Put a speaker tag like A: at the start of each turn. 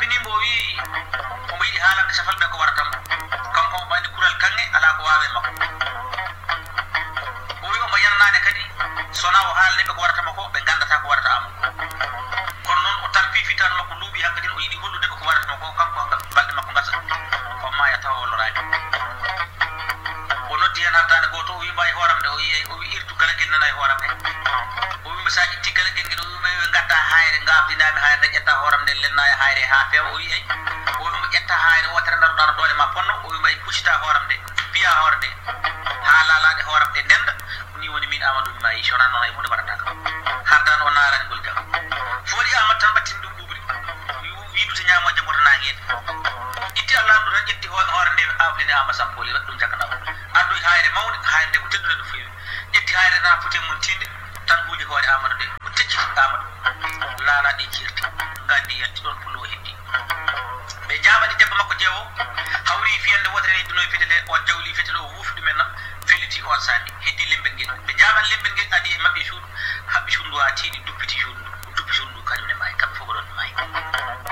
A: tampini mo wi o mo yidi haalande safalbe ko wartam kanko o bandi kural kange ala ko waawe makko o wi o mo yannade kadi sona o haalne be ko wartama ko be gandata ko warta am kono non o tampi fitan makko luubi hakkadi o yidi hollude ko wartama ko kanko balde makko ngasa ko maya taw o loraani o noddi hen hattande goto o wi mbay horamde o wi irtu kala gel nana e horamde o wi sa itti kala gel ngel o wi gadda hayre ngabdinami hayre ƴetta horamde lenna e hayre ha fewa o wi ay o wi mo ƴetta hayre wotere daruɗa no doole ma ponno o wi mbay puccita horamde piya horde ha laalade horamde ndenda ni woni min amadou ma yi sona non ay hunde warata kam hardan o naarani gol jam foodi amad tan battin ɗum ɓuɓri wiidude ñamo jamoto nanguede itti allah andu tan ƴetti hoore nde awdine ama sampoli waɗi ɗum jakana o addoy hayre mawde hayre nde ko teddude no fewi ƴetti hayre na fote mum tinde tan huuji hoore amadou de o tecciti amadou laalaɗe jirti gandi yalti ɗon pullo o heddi ɓe jaɓani debbo makko jeewo hawri fiyande wotere hedduno fetele o jawli fetele o wuufi ɗumen nam felliti on sani heddi lembel ngel ɓe jaɓan lembel ngel adi e mabɓe suudu haɓɓi suudu ha tiiɗi duppiti suudu kañum ne maayi kamɓe fof ko ɗon maayi